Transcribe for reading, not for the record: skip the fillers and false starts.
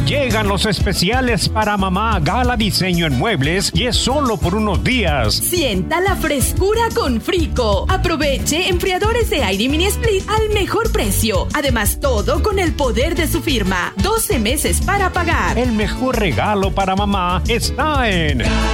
Llegan los especiales para mamá Gala Diseño en Muebles y es solo por unos días. Sienta la frescura con Frico. Aproveche enfriadores de aire mini split al mejor precio. Además, todo con el poder de su firma. 12 meses para pagar. El mejor regalo para mamá está en